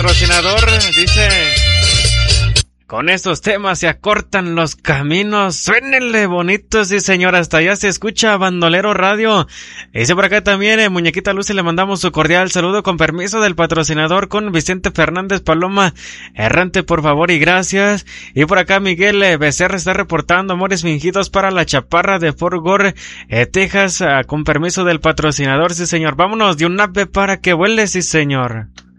Patrocinador dice: con estos temas se acortan los caminos. Suénenle bonitos, sí señor. Hasta allá se escucha Bandolero Radio. Dice por acá también, Muñequita Lucy, le mandamos su cordial saludo con permiso del patrocinador con Vicente Fernández Paloma Errante, por favor y gracias. Y por acá Miguel Becerra está reportando amores fingidos para la chaparra de Fort Worth, Texas, con permiso del patrocinador, sí señor. Vámonos de un ave para que vuele, sí señor.